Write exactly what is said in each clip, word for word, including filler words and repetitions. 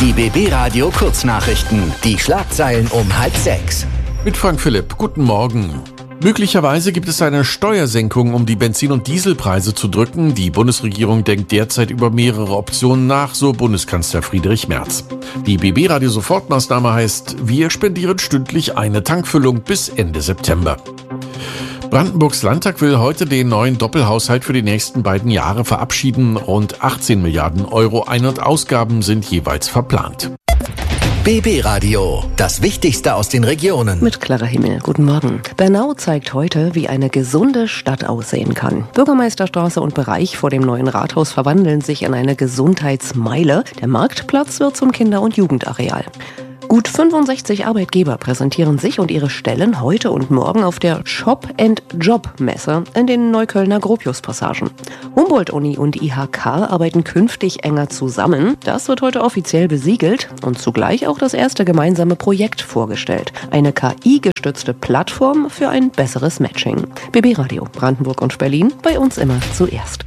Die B B Radio Kurznachrichten. Die Schlagzeilen um halb sechs. Mit Frank Philipp. Guten Morgen. Möglicherweise gibt es eine Steuersenkung, um die Benzin- und Dieselpreise zu drücken. Die Bundesregierung denkt derzeit über mehrere Optionen nach, so Bundeskanzler Friedrich Merz. Die B B Radio Sofortmaßnahme heißt, wir spendieren stündlich eine Tankfüllung bis Ende September. Brandenburgs Landtag will heute den neuen Doppelhaushalt für die nächsten beiden Jahre verabschieden. Rund achtzehn Milliarden Euro Ein- und Ausgaben sind jeweils verplant. B B Radio, das Wichtigste aus den Regionen. Mit Clara Himmel, guten Morgen. Bernau zeigt heute, wie eine gesunde Stadt aussehen kann. Bürgermeisterstraße und Bereich vor dem neuen Rathaus verwandeln sich in eine Gesundheitsmeile. Der Marktplatz wird zum Kinder- und Jugendareal. Gut fünfundsechzig Arbeitgeber präsentieren sich und ihre Stellen heute und morgen auf der Shop-and-Job-Messe in den Neuköllner Gropius-Passagen. Humboldt-Uni und I H K arbeiten künftig enger zusammen. Das wird heute offiziell besiegelt und zugleich auch das erste gemeinsame Projekt vorgestellt. Eine K I-gestützte Plattform für ein besseres Matching. B B Radio Brandenburg und Berlin, bei uns immer zuerst.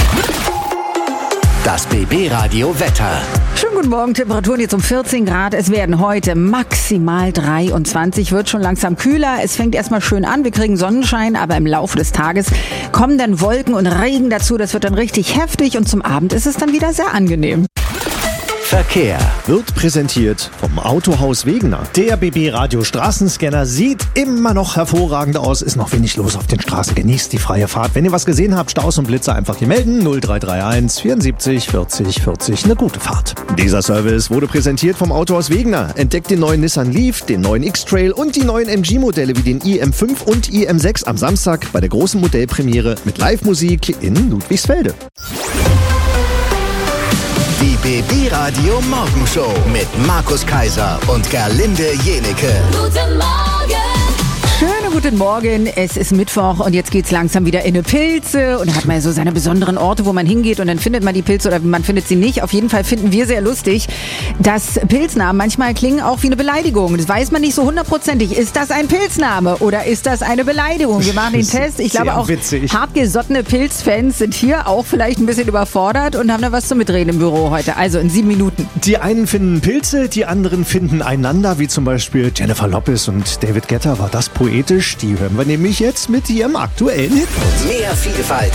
Das B B Radio Wetter. Schönen guten Morgen, Temperaturen jetzt um vierzehn Grad. Es werden heute maximal dreiundzwanzig, wird schon langsam kühler. Es fängt erstmal schön an, wir kriegen Sonnenschein, aber im Laufe des Tages kommen dann Wolken und Regen dazu. Das wird dann richtig heftig und zum Abend ist es dann wieder sehr angenehm. Verkehr wird präsentiert vom Autohaus Wegener. Der B B Radio Straßenscanner sieht immer noch hervorragend aus. Ist noch wenig los auf den Straßen. Genießt die freie Fahrt. Wenn ihr was gesehen habt, Staus und Blitze einfach hier melden. null drei drei eins vierundsiebzig vierzig vierzig. Eine gute Fahrt. Dieser Service wurde präsentiert vom Autohaus Wegener. Entdeckt den neuen Nissan Leaf, den neuen X-Trail und die neuen M G-Modelle wie den i M fünf und i M sechs am Samstag bei der großen Modellpremiere mit Live-Musik in Ludwigsfelde. Die B B Radio Morgenshow mit Markus Kaiser und Gerlinde Jenecke. Guten Morgen! Schönen guten Morgen, es ist Mittwoch und jetzt geht's langsam wieder in eine Pilze und da hat man ja so seine besonderen Orte, wo man hingeht und dann findet man die Pilze oder man findet sie nicht. Auf jeden Fall finden wir sehr lustig, dass Pilznamen manchmal klingen auch wie eine Beleidigung. Das weiß man nicht so hundertprozentig. Ist das ein Pilzname oder ist das eine Beleidigung? Wir machen den Test. Ich glaube auch witzig. hartgesottene Pilzfans sind hier auch vielleicht ein bisschen überfordert und haben da was zu mitreden im Büro heute. Also in sieben Minuten. Die einen finden Pilze, die anderen finden einander, wie zum Beispiel Jennifer Lopez und David Guetta. War das poetisch? Die hören wir nämlich jetzt mit ihrem aktuellen Hit. Mehr Vielfalt,